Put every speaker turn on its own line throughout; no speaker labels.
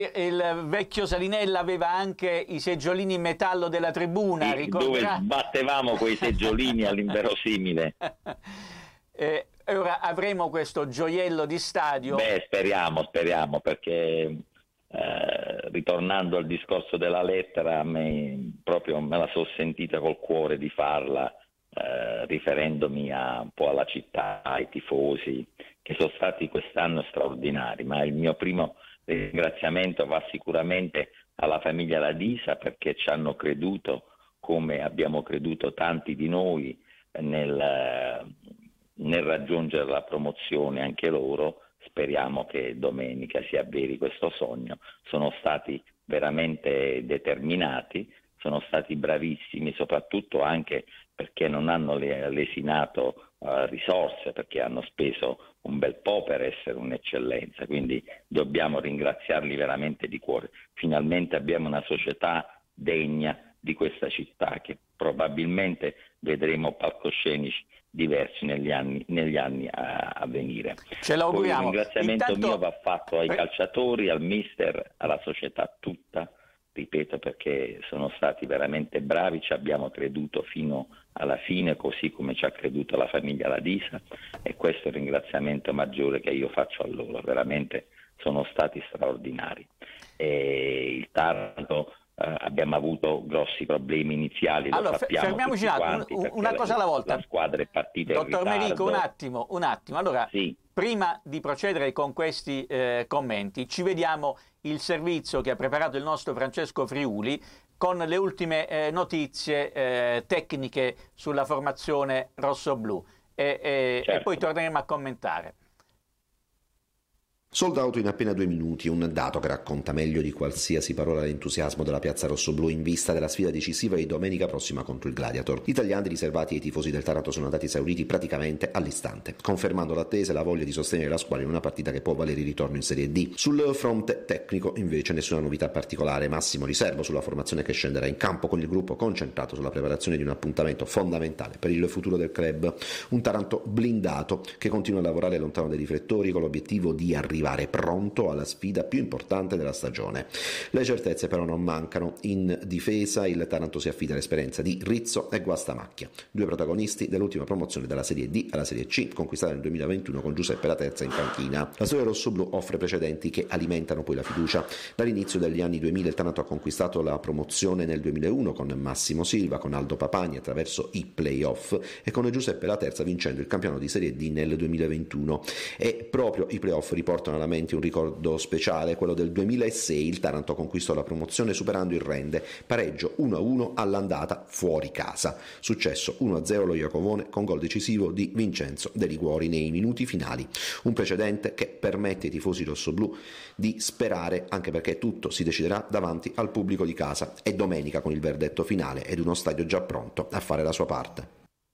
il vecchio Salinella aveva anche i seggiolini in metallo della tribuna, ricorderà?
Dove sbattevamo quei seggiolini all'inverosimile.
Ora avremo questo gioiello di stadio.
Beh, speriamo, perché ritornando al discorso della lettera, a me proprio me la sono sentita col cuore di farla, riferendomi un po' alla città, ai tifosi, che sono stati quest'anno straordinari, ma il mio primo ringraziamento va sicuramente alla famiglia Ladisa, perché ci hanno creduto, come abbiamo creduto tanti di noi nel raggiungere la promozione anche loro. Speriamo che domenica si avveri questo sogno. Sono stati veramente determinati, sono stati bravissimi, soprattutto anche perché non hanno lesinato risorse, perché hanno speso un bel po' per essere un'eccellenza, quindi dobbiamo ringraziarli veramente di cuore. Finalmente abbiamo una società degna di questa città, che probabilmente vedremo palcoscenici diversi negli anni a venire.
Ce l'auguriamo.
Poi il ringraziamento mio va fatto ai calciatori, al mister, alla società tutta, ripeto, perché sono stati veramente bravi, ci abbiamo creduto fino alla fine, così come ci ha creduto la famiglia Ladisa, e questo è il ringraziamento maggiore che io faccio a loro, veramente sono stati straordinari. E il Taranto, abbiamo avuto grossi problemi iniziali,
allora,
lo sappiamo
fermiamoci una cosa alla volta.
La squadra è partita
Dottor
in ritardo.
Merico, un attimo. Allora,
sì.
Prima di procedere con questi commenti, ci vediamo il servizio che ha preparato il nostro Francesco Friuli con le ultime notizie tecniche sulla formazione rossoblù e poi torneremo a commentare.
Sold out in appena 2 minuti, un dato che racconta meglio di qualsiasi parola l'entusiasmo della piazza rossoblù in vista della sfida decisiva di domenica prossima contro il Gladiator. Gli italiani riservati ai tifosi del Taranto sono andati esauriti praticamente all'istante, confermando l'attesa e la voglia di sostenere la squadra in una partita che può valere il ritorno in Serie D. Sul fronte tecnico invece nessuna novità particolare, massimo riservo sulla formazione che scenderà in campo, con il gruppo concentrato sulla preparazione di un appuntamento fondamentale per il futuro del club. Un Taranto blindato che continua a lavorare lontano dai riflettori con l'obiettivo di arrivare pronto alla sfida più importante della stagione. Le certezze però non mancano. In difesa il Taranto si affida all'esperienza di Rizzo e Guastamacchia, 2 protagonisti dell'ultima promozione dalla Serie D alla Serie C, conquistata nel 2021 con Giuseppe La Terza in panchina. La storia rossoblù offre precedenti che alimentano poi la fiducia. Dall'inizio degli anni 2000 il Taranto ha conquistato la promozione nel 2001 con Massimo Silva, con Aldo Papani attraverso i play-off e con Giuseppe La Terza vincendo il campionato di Serie D nel 2021. E proprio i play-off riportano alla mente un ricordo speciale, quello del 2006. Il Taranto conquistò la promozione superando il Rende, pareggio 1-1 all'andata fuori casa, successo 1-0 lo Iacovone con gol decisivo di Vincenzo De Liguori nei minuti finali, un precedente che permette ai tifosi rossoblù di sperare, anche perché tutto si deciderà davanti al pubblico di casa e domenica con il verdetto finale ed uno stadio già pronto a fare la sua parte.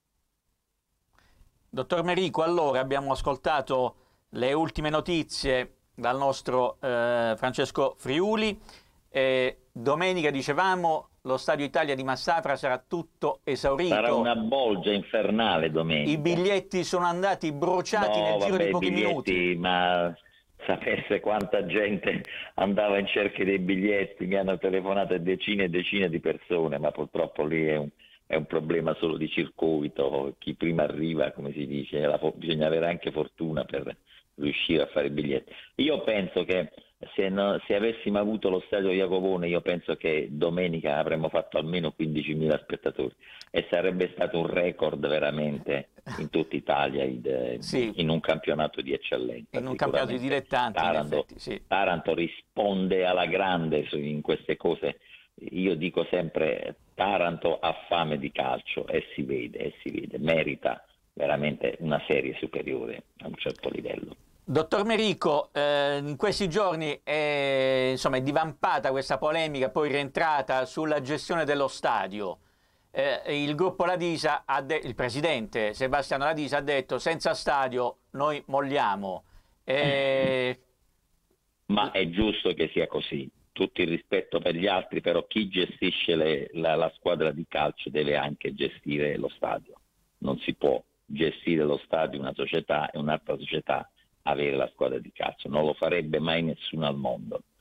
Dottor Merico, allora abbiamo ascoltato le ultime notizie dal nostro Francesco Friuli. Domenica, dicevamo, lo Stadio Italia di Massafra sarà tutto esaurito.
Sarà una bolgia infernale domenica.
I biglietti sono andati bruciati nel giro di pochi minuti.
Ma sapesse quanta gente andava in cerca dei biglietti, mi hanno telefonato decine e decine di persone, ma purtroppo lì è un problema solo di circuito. Chi prima arriva, come si dice, bisogna avere anche fortuna per riuscire a fare i biglietti. Io penso che se avessimo avuto lo stadio Iacovone, io penso che domenica avremmo fatto almeno 15.000 spettatori e sarebbe stato un record veramente in tutta Italia in un campionato di eccellenza.
In un campionato di dilettanti,
Taranto risponde alla grande in queste cose. Io dico sempre, Taranto ha fame di calcio e si vede, merita veramente una serie superiore a un certo livello.
Dottor Merico, in questi giorni è divampata questa polemica, poi rientrata sulla gestione dello stadio. Il gruppo Ladisa, il presidente Sebastiano Ladisa ha detto: senza stadio noi molliamo.
Ma è giusto che sia così. Tutto il rispetto per gli altri, però chi gestisce la squadra di calcio deve anche gestire lo stadio. Non si può gestire lo stadio una società e un'altra società avere la squadra di calcio, non lo farebbe mai nessuno al mondo.